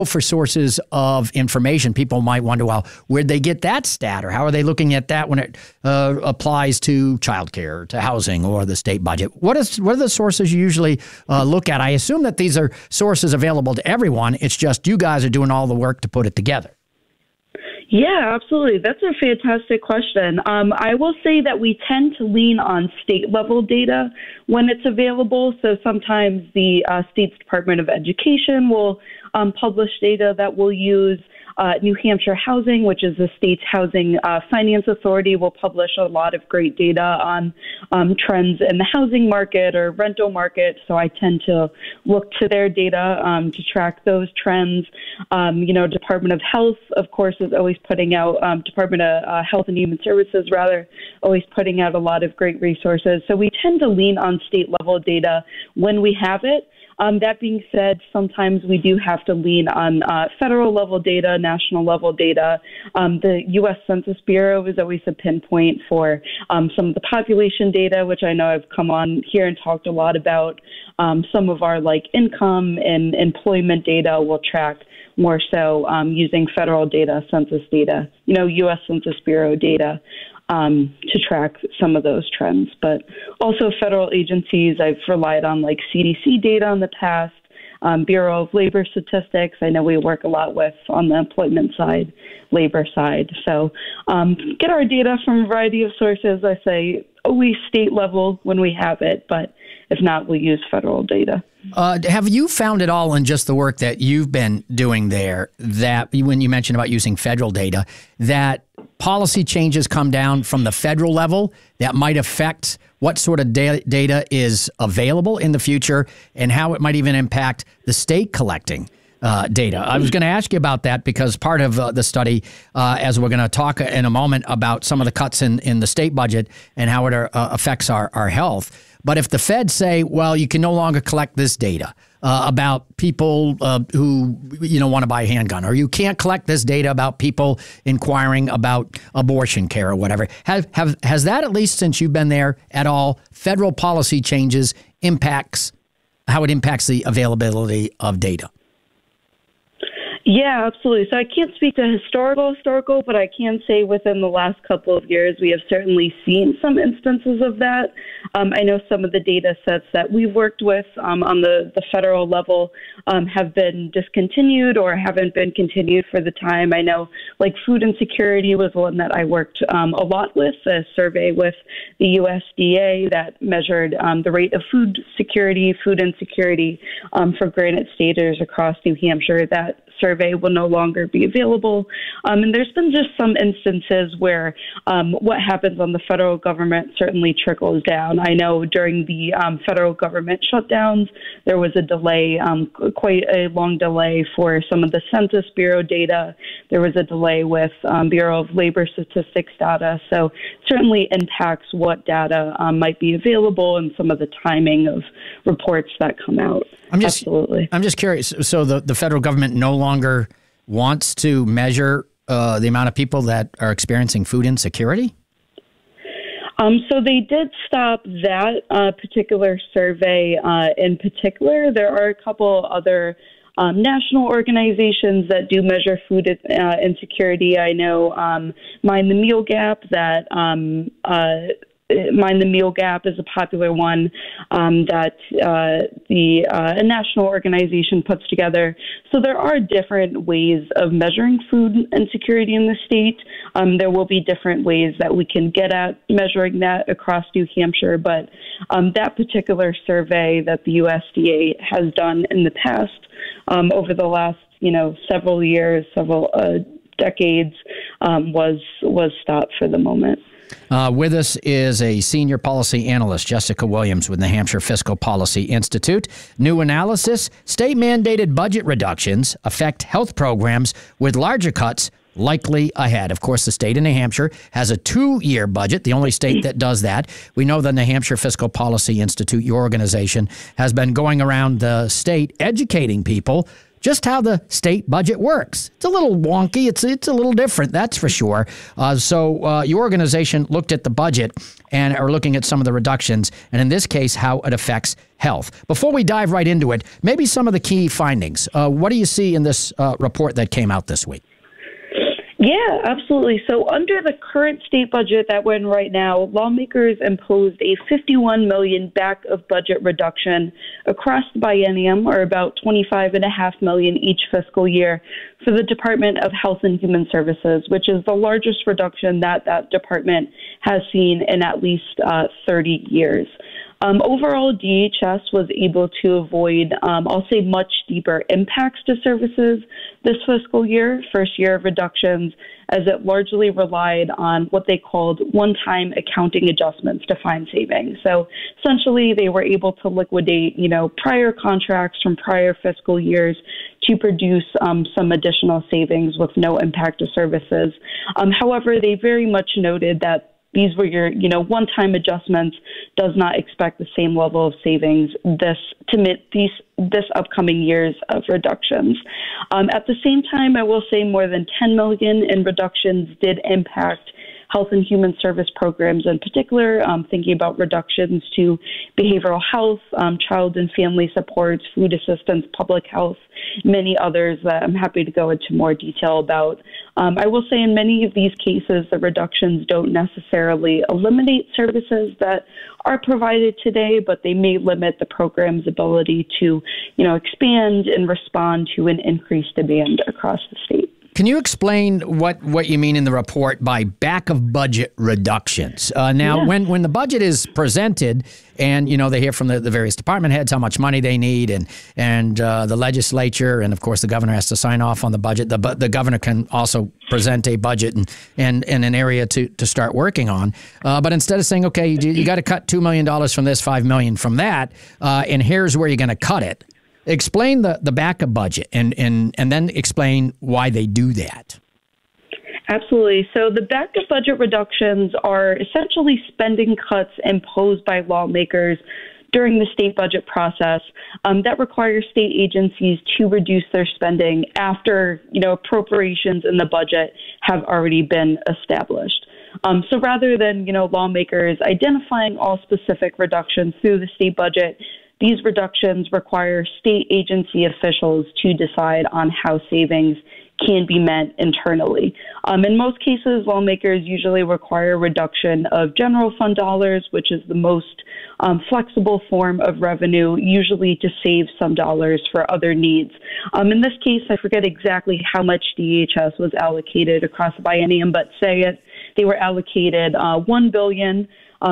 For sources of information, people might wonder, well, where'd they get that stat, or how are they looking at that when it applies to childcare, to housing, or the state budget? What are the sources you usually look at? I assume that these are sources available to everyone. It's just you guys are doing all the work to put it together. Yeah, absolutely. That's a fantastic question. I will say that we tend to lean on state-level data when it's available. So sometimes the state's Department of Education will publish data that we'll use. New Hampshire Housing, which is the state's housing finance authority, will publish a lot of great data on trends in the housing market or rental market. So I tend to look to their data to track those trends. Department of Health, of course, is always putting out, Department of Health and Human Services, rather, always putting out a lot of great resources. So we tend to lean on state-level data when we have it. That being said, sometimes we do have to lean on federal level data, national level data. The U.S. Census Bureau is always a pinpoint for some of the population data, which I know I've come on here and talked a lot about. Some of our income and employment data will track more so using federal data, census data, U.S. Census Bureau data. To track some of those trends. But also federal agencies, I've relied on CDC data in the past, Bureau of Labor Statistics. I know we work a lot with on the employment side, labor side. So get our data from a variety of sources. I say always state level when we have it, but if not, we'll use federal data. Have you found at all in just the work that you've been doing there that when you mentioned about using federal data, that policy changes come down from the federal level that might affect what sort of data is available in the future and how it might even impact the state collecting data? I was going to ask you about that because part of the study, as we're going to talk in a moment about some of the cuts in the state budget and how it affects our health. But if the feds say, well, you can no longer collect this data about people who want to buy a handgun, or you can't collect this data about people inquiring about abortion care or whatever, has that, at least since you've been there at all, federal policy changes how it impacts the availability of data? Yeah, absolutely. So I can't speak to historical, but I can say within the last couple of years, we have certainly seen some instances of that. I know some of the data sets that we've worked with on the federal level have been discontinued or haven't been continued for the time. I know food insecurity was one that I worked a lot with, a survey with the USDA that measured the rate of food insecurity for Granite Staters across New Hampshire. That survey will no longer be available. And there's been just some instances where what happens on the federal government certainly trickles down. I know during the federal government shutdowns, there was a delay, quite a long delay for some of the Census Bureau data. There was a delay with Bureau of Labor Statistics data. So certainly impacts what data might be available and some of the timing of reports that come out. Absolutely. I'm just curious. So the federal government no longer wants to measure the amount of people that are experiencing food insecurity? So they did stop that particular survey in particular. There are a couple other national organizations that do measure food insecurity. I know Mind the Meal Gap Mind the Meal Gap is a popular one that a national organization puts together. So there are different ways of measuring food insecurity in the state. There will be different ways that we can get at measuring that across New Hampshire. But that particular survey that the USDA has done in the past over the last several years, several decades, was stopped for the moment. With us is a senior policy analyst, Jessica Williams with New Hampshire Fiscal Policy Institute. New analysis: state-mandated budget reductions affect health programs with larger cuts likely ahead. Of course, the state of New Hampshire has a 2-year budget, the only state that does that. We know the New Hampshire Fiscal Policy Institute, your organization, has been going around the state educating people just how the state budget works. It's a little wonky. It's a little different, that's for sure. So your organization looked at the budget and are looking at some of the reductions, and in this case, how it affects health. Before we dive right into it, maybe some of the key findings. What do you see in this report that came out this week? Yeah, absolutely. So under the current state budget that we're in right now, lawmakers imposed a $51 million back of budget reduction across the biennium, or about $25.5 million each fiscal year, for the Department of Health and Human Services, which is the largest reduction that department has seen in at least 30 years. Overall, DHS was able to avoid, I'll say, much deeper impacts to services this fiscal year, first year of reductions, as it largely relied on what they called one-time accounting adjustments to find savings. So essentially, they were able to liquidate, prior contracts from prior fiscal years to produce some additional savings with no impact to services. However, they very much noted that these were your, one-time adjustments, does not expect the same level of savings this upcoming years of reductions. At the same time, I will say more than $10 million in reductions did impact health and human service programs in particular, thinking about reductions to behavioral health, child and family supports, food assistance, public health, many others that I'm happy to go into more detail about. I will say in many of these cases, the reductions don't necessarily eliminate services that are provided today, but they may limit the program's ability to, expand and respond to an increased demand across the state. Can you explain what you mean in the report by back of budget reductions? When the budget is presented and, they hear from the various department heads how much money they need and the legislature and, of course, the governor has to sign off on the budget. The governor can also present a budget and an area to start working on. But instead of saying, okay, you got to cut $2 million from this, $5 million from that, and here's where you're going to cut it. Explain the backup budget and then explain why they do that. Absolutely. So the backup budget reductions are essentially spending cuts imposed by lawmakers during the state budget process that require state agencies to reduce their spending after, appropriations in the budget have already been established. So rather than, lawmakers identifying all specific reductions through the state budget, these reductions require state agency officials to decide on how savings can be met internally. In most cases, lawmakers usually require a reduction of general fund dollars, which is the most flexible form of revenue, usually to save some dollars for other needs. In this case, I forget exactly how much DHS was allocated across the biennium, but they were allocated $1 billion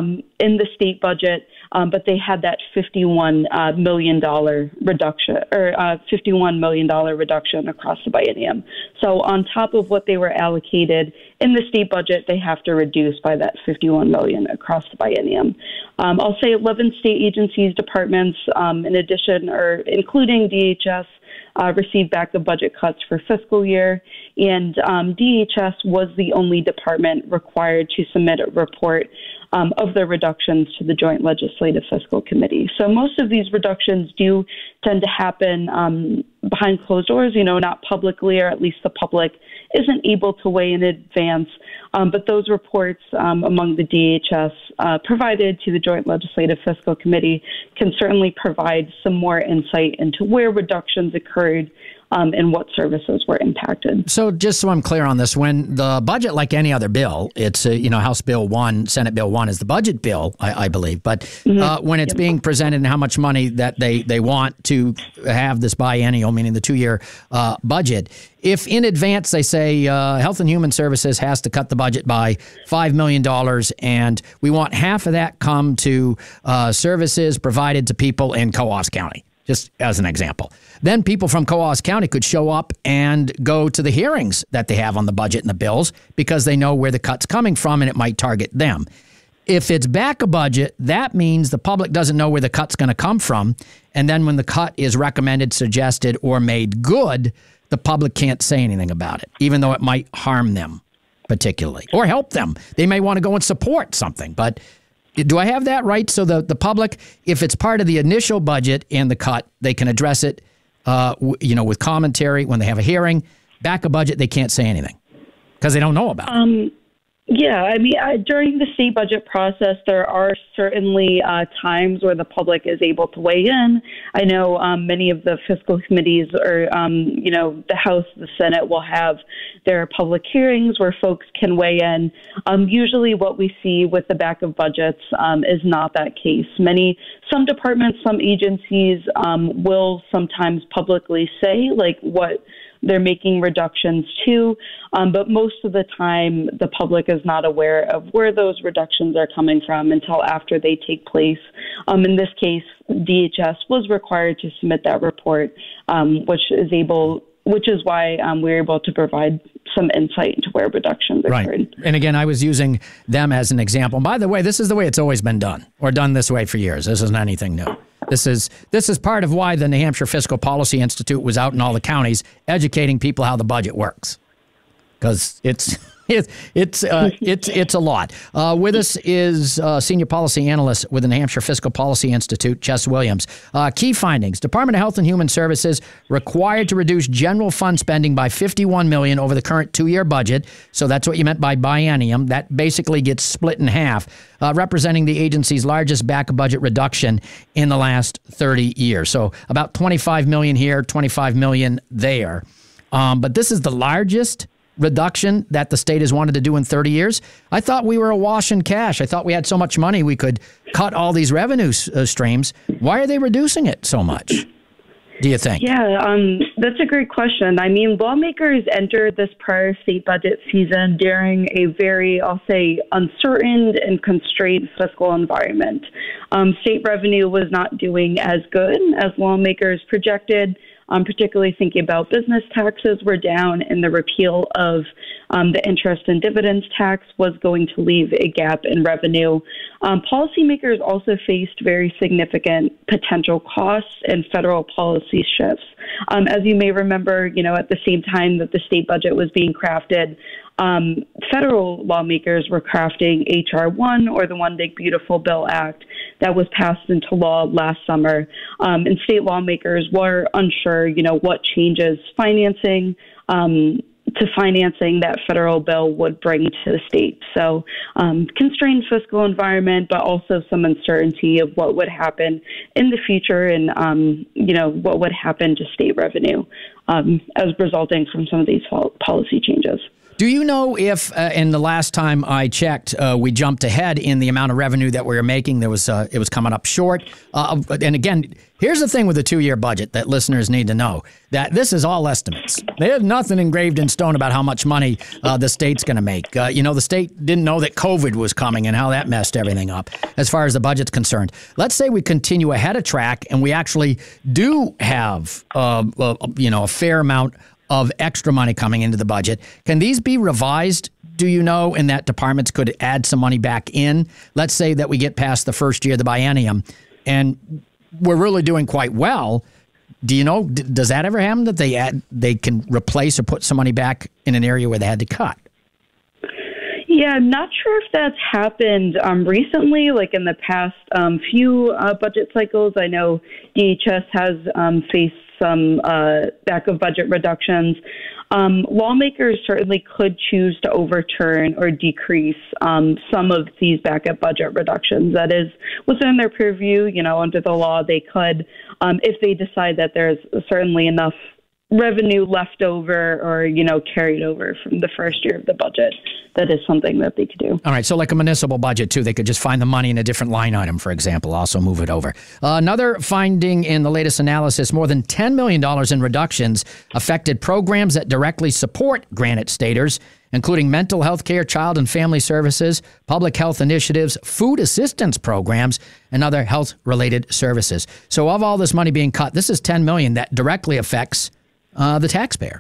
in the state budget, but they had that $51 million reduction, or $51 million reduction across the biennium. So on top of what they were allocated in the state budget, they have to reduce by that $51 million across the biennium. I'll say 11 state agencies, departments, in addition, or including DHS, received backup budget cuts for fiscal year, and DHS was the only department required to submit a report of the reductions to the Joint Legislative Fiscal Committee. So most of these reductions do tend to happen behind closed doors, not publicly, or at least the public isn't able to weigh in advance. But those reports among the DHS provided to the Joint Legislative Fiscal Committee can certainly provide some more insight into where reductions occurred and what services were impacted. So just so I'm clear on this, when the budget, like any other bill, it's, House Bill 1, Senate Bill 1 is the budget bill, I believe. But when it's being presented and how much money that they want to have this biennial, meaning the 2-year budget, if in advance they say Health and Human Services has to cut the budget by $5 million and we want half of that come to services provided to people in Coos County, just as an example. Then people from Coos County could show up and go to the hearings that they have on the budget and the bills because they know where the cut's coming from and it might target them. If it's back a budget, that means the public doesn't know where the cut's going to come from. And then when the cut is recommended, suggested, or made good, the public can't say anything about it, even though it might harm them particularly or help them. They may want to go and support something, but do I have that right? So the public, if it's part of the initial budget and the cut, they can address it with commentary when they have a hearing. Back a budget, they can't say anything because they don't know about it. Yeah, I mean, during the state budget process, there are certainly times where the public is able to weigh in. I know many of the fiscal committees or, the House, the Senate will have their public hearings where folks can weigh in. Usually what we see with the back of budgets is not that case. Some departments, some agencies will sometimes publicly say, like, what they're making reductions to, but most of the time the public is not aware of where those reductions are coming from until after they take place. In this case, DHS was required to submit that report, which is why we're able to provide some insight into where reductions occurred. Right. And again, I was using them as an example. And by the way, this is the way it's always been done, or done this way for years. This isn't anything new. This is part of why the New Hampshire Fiscal Policy Institute was out in all the counties educating people how the budget works, because it's a lot. With us is Senior Policy Analyst with the New Hampshire Fiscal Policy Institute, Jess Williams. Key findings: Department of Health and Human Services required to reduce general fund spending by $51 million over the current 2-year budget. So that's what you meant by biennium. That basically gets split in half, representing the agency's largest back budget reduction in the last 30 years. So about $25 million here, $25 million there. But this is the largest reduction that the state has wanted to do in 30 years. I thought we were awash in cash. I thought we had so much money we could cut all these revenue streams. Why are they reducing it so much, do you think? Yeah, that's a great question. I mean, lawmakers entered this prior state budget season during a very, I'll say, uncertain and constrained fiscal environment. State revenue was not doing as good as lawmakers projected. Particularly thinking about business taxes were down, and the repeal of the interest and dividends tax was going to leave a gap in revenue. Policymakers also faced very significant potential costs and federal policy shifts. As you may remember, at the same time that the state budget was being crafted, federal lawmakers were crafting H.R. 1, or the One Big Beautiful Bill Act, that was passed into law last summer. And state lawmakers were unsure, what changes to financing that federal bill would bring to the state. So constrained fiscal environment, but also some uncertainty of what would happen in the future and, what would happen to state revenue as resulting from some of these policy changes. Do you know if, in the last time I checked, we jumped ahead in the amount of revenue that we were making? It was coming up short. And again, here's the thing with the 2-year budget that listeners need to know, that this is all estimates. There's nothing engraved in stone about how much money the state's going to make. The state didn't know that COVID was coming and how that messed everything up as far as the budget's concerned. Let's say we continue ahead of track and we actually do have, a fair amount of extra money coming into the budget. Can these be revised, do you know, and that departments could add some money back in? Let's say that we get past the first year of the biennium and we're really doing quite well. Do you know, does that ever happen, that they can replace or put some money back in an area where they had to cut? Yeah, I'm not sure if that's happened recently, like in the past few budget cycles. I know DHS has faced some back of budget reductions. Lawmakers certainly could choose to overturn or decrease some of these backup budget reductions. That is within their purview. Under the law, they could, if they decide that there's certainly enough revenue left over or, carried over from the first year of the budget. That is something that they could do. All right. So like a municipal budget, too, they could just find the money in a different line item, for example, also move it over. Another finding in the latest analysis, more than $10 million in reductions affected programs that directly support Granite Staters, including mental health care, child and family services, public health initiatives, food assistance programs, and other health-related services. So of all this money being cut, this is $10 million that directly affects the taxpayer.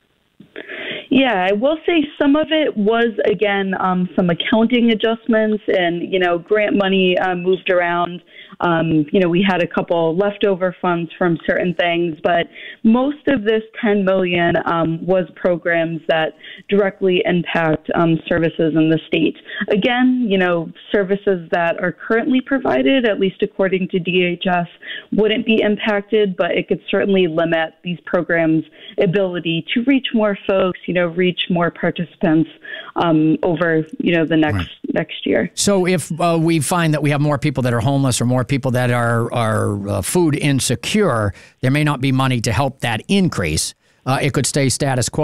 Yeah, I will say some of it was, again, some accounting adjustments and, grant money moved around. We had a couple leftover funds from certain things, but most of this $10 million was programs that directly impact services in the state. Again, services that are currently provided, at least according to DHS, wouldn't be impacted, but it could certainly limit these programs' ability to reach more folks, reach more participants over, the next year. So if we find that we have more people that are homeless or more people that are food insecure, there may not be money to help that increase. It could stay status quo.